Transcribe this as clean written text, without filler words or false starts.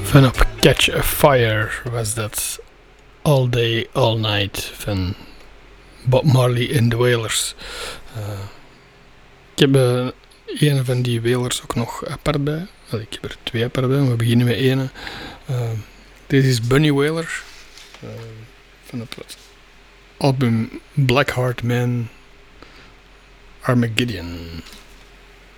Van op Catch a Fire was dat All Day, All Night van Bob Marley en de Wailers. Ik heb een van die Wailers ook nog apart bij. Ik heb er twee apart bij, maar we beginnen met één. Dit is Bunny Wailer van het album Black Heart Man Armageddon.